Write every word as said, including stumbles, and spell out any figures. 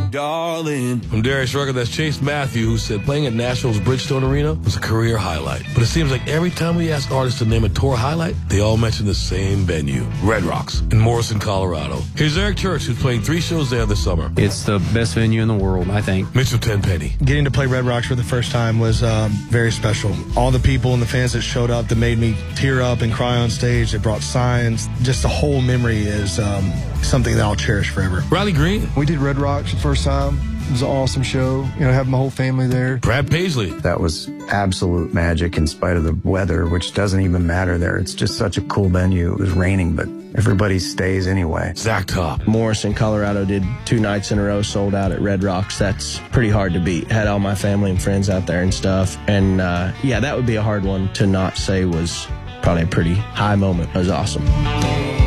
darling. From Darius Rucker, that's Chase Matthew, who said playing at Nashville's Bridgestone Arena was a career highlight. But it seems like every time we ask artists to name a tour highlight, they all mention the same venue, Red Rocks in Morrison, Colorado. Here's Eric Church, who's playing three shows there this summer. It's the best venue in the world, I think. Mitchell Tenpenny. Getting to play Red Rocks for the first time was um, very special. All the people and the fans that showed up that made me tear up and cry on stage, that brought signs, just the whole memory is um, something that I'll cherish forever. Riley Green. We did Red Rocks the first time. It was an awesome show. You know, having my whole family there. Brad Paisley. That was absolute magic in spite of the weather, which doesn't even matter there. It's just such a cool venue. It was raining, but everybody stays anyway. Zach Top. Morrison, Colorado did two nights in a row, sold out at Red Rocks. That's pretty hard to beat. Had all my family and friends out there and stuff. And, uh, yeah, that would be a hard one to not say was probably a pretty high moment. It was awesome.